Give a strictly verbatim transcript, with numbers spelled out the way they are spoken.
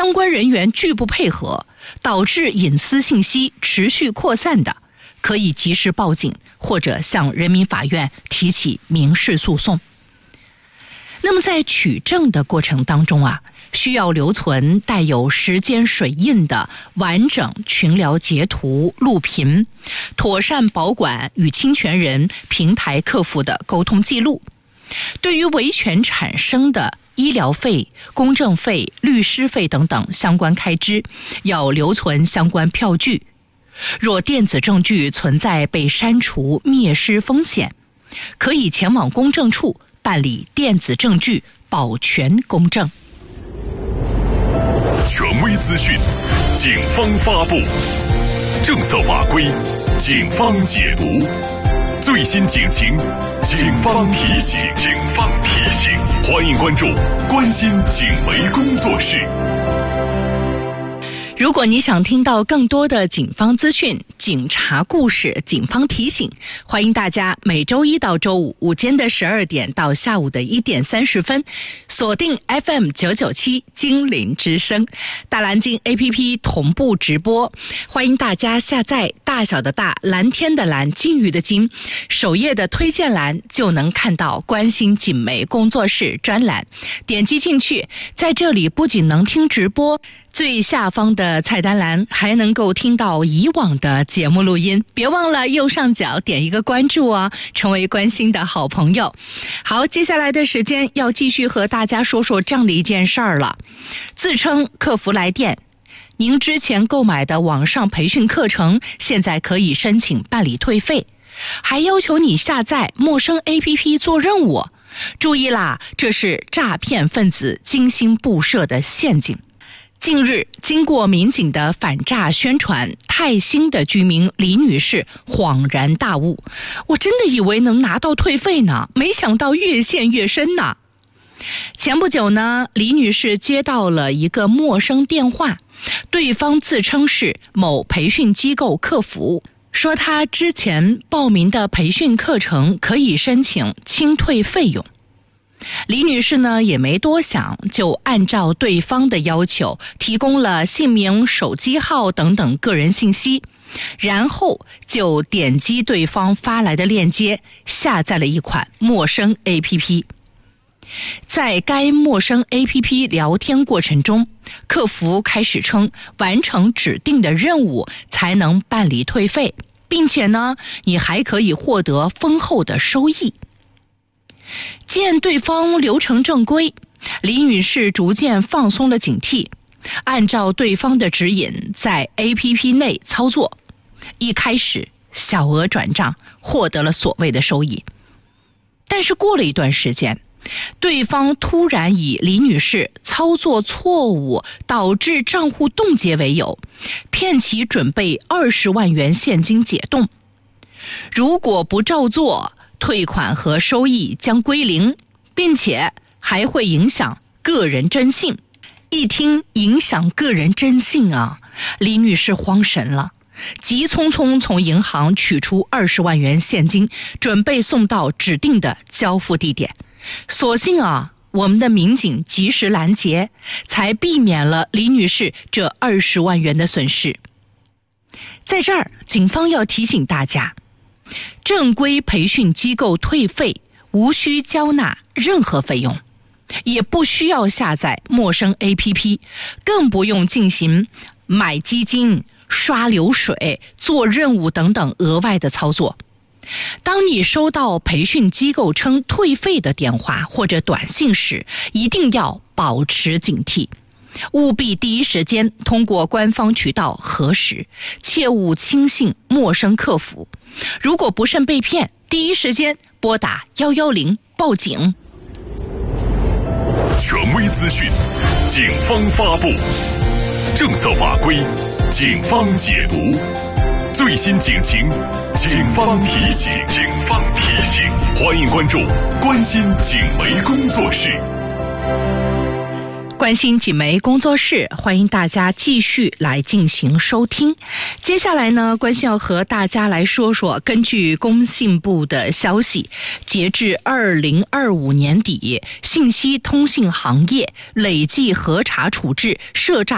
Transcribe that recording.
相关人员拒不配合，导致隐私信息持续扩散的，可以及时报警或者向人民法院提起民事诉讼。那么在取证的过程当中啊，需要留存带有时间水印的完整群聊截图、录屏，妥善保管与侵权人、平台客服的沟通记录。对于维权产生的医疗费、公证费、律师费等等相关开支，要留存相关票据。若电子证据存在被删除、灭失风险，可以前往公证处办理电子证据保全公证。 权威资讯，警方发布；政策法规，警方解读；最新警情，警方提醒。警方提醒，欢迎关注关心警媒工作室。 如果你想听到更多的警方资讯、警察故事、警方提醒，欢迎大家每周一到周五午间的十二点到下午的一点三十分，锁定 F M 九九七金陵之声，大蓝鲸 A P P 同步直播。欢迎大家下载大小的大、蓝天的蓝、金鱼的金，首页的推荐栏就能看到关心警媒工作室专栏，点击进去，在这里不仅能听直播，最下方的菜单栏还能够听到以往的节目录音，别忘了右上角点一个关注哦，成为关心的好朋友。好，接下来的时间要继续和大家说说这样的一件事儿了。自称客服来电，您之前购买的网上培训课程现在可以申请办理退费，还要求你下载陌生 A P P 做任务。注意啦，这是诈骗分子精心布设的陷阱。近日，经过民警的反诈宣传，泰兴的居民李女士恍然大悟，我真的以为能拿到退费呢，没想到越陷越深呢。前不久呢，李女士接到了一个陌生电话，对方自称是某培训机构客服，说他之前报名的培训课程可以申请清退费用。李女士呢也没多想，就按照对方的要求提供了姓名、手机号等等个人信息，然后就点击对方发来的链接，下载了一款陌生 A P P。 在该陌生 A P P 聊天过程中，客服开始称完成指定的任务才能办理退费，并且呢你还可以获得丰厚的收益。见对方流程正规，李女士逐渐放松了警惕，按照对方的指引在 A P P 内操作。一开始小额转账，获得了所谓的收益。但是过了一段时间，对方突然以李女士操作错误导致账户冻结为由，骗其准备二十万元现金解冻。如果不照做，退款和收益将归零，并且还会影响个人征信。一听影响个人征信啊，李女士慌神了，急匆匆从银行取出二十万元现金，准备送到指定的交付地点。所幸啊，我们的民警及时拦截，才避免了李女士这二十万元的损失。在这儿，警方要提醒大家，正规培训机构退费无需交纳任何费用，也不需要下载陌生 A P P， 更不用进行买基金、刷流水、做任务等等额外的操作。当你收到培训机构称退费的电话或者短信时，一定要保持警惕，务必第一时间通过官方渠道核实，切勿轻信陌生客服。如果不慎被骗，第一时间拨打一一零报警。 权威资讯，警方发布；政策法规，警方解读；最新警情，警方提醒。警方提醒，欢迎关注关心警媒工作室。 关心警媒工作室，欢迎大家继续来进行收听。接下来呢，关心要和大家来说说，根据工信部的消息，截至二零二五年底，信息通信行业累计核查处置涉诈